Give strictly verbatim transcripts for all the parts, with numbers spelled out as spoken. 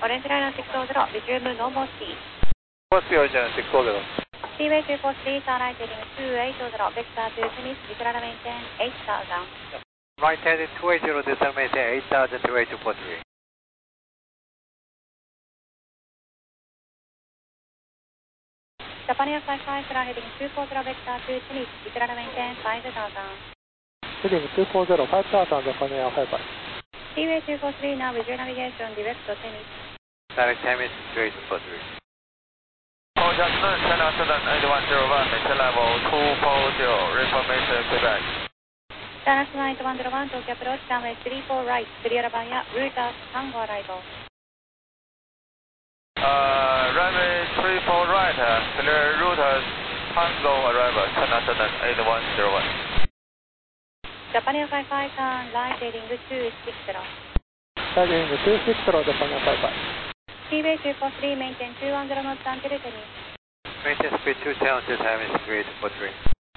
Orange line on six oh zero, resume normal speed. What's the origin six oh zero? Seaway two four three, turn right heading two eight zero, vector to finish, declaration maintain eight thousand. Right heading two eight zero, declaration maintain eight thousand to eight two four three. Japan Air five five, turn heading two four zero, vector to finish, declaration maintain five thousand. Heading two four zero, five thousand, Japan Air five five. Seaway two four three, now visual navigation, direct to finish. Direct Temis to eight two four three. Approach afternoon, China seven eight one zero one, maintain level two four zero, reformation Quebec. China seven eight one zero one, Tokyo approach, runway three four right, clear via routers, Tango arrival. Uh, runway three four right, uh, clear routers, Tango arrival, China seven eight one zero one. Japan Air five five, turn right heading two six zero. Heading two six zero, Japan Air five five. Seaway two four three, maintain two one zero knots until Tennis. Maintain speed two ten until Temis to eight two four three.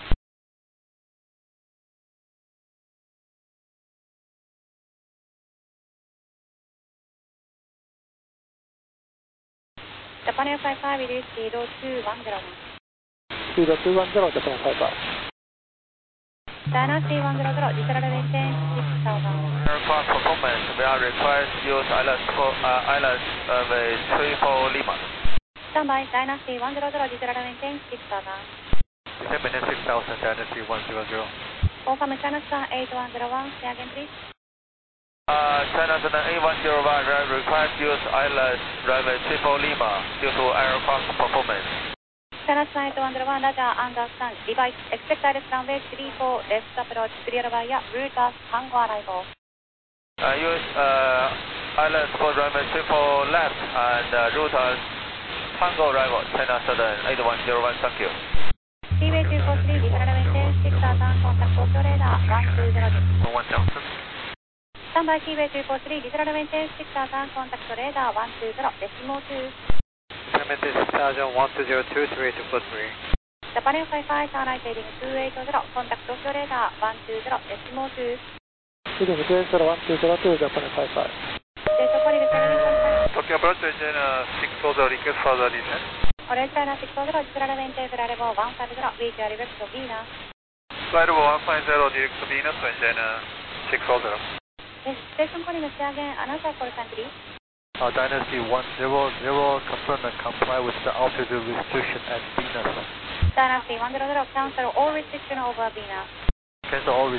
Japan Air five five, reduce speed two one zero. Speed two one zero, Japan Air five five. China three one zero zero, declaration maintain six thousand. Aircraft performance, we are required to use I L S, uh, I L S uh, with three four Lima. Standby, China three one zero zero, declaration maintain six thousand. Maintain six thousand, Dynasty one zero zero. Confirm China seven eight one zero one, say again please. Uh, China seven eight one zero one, we are required to use I L S runway three four Lima due to aircraft performance. China seven eight one zero one, Roger, understand. Device, expect I L S runway three four, left approach, clear via routers, Tango arrival. Uh, use uh, I L S for runway three four left and uh, routers, Tango arrival, China seven eight one zero one, thank you. Seaway two four three, declaration maintain six thousand, contact Tokyo radar one two zero. one thousand. Standby, Seaway two four three, declaration maintain six thousand, contact radar one two zero, decimal two. Maintain six thousand, one two zero two three two four three. Japan Air five five, turn right heading two eight zero, contact Tokyo radar one two zero, decimal two. Heading two eight zero, one two zero two, Japan Air five five. Station calling returning. Tokyo approach engine uh, six oh zero, request further descent. Orange China six oh zero, declaration maintain variable one five zero, reach direct to Venus. Variable one five zero, direct to Venus, engine uh, six oh zero. Yes, station calling say again, another call country. Uh, Dynasty one zero zero, confirm and comply with the altitude restriction at Venus. Dynasty one zero zero, cancel all restriction over Venus. Cancel all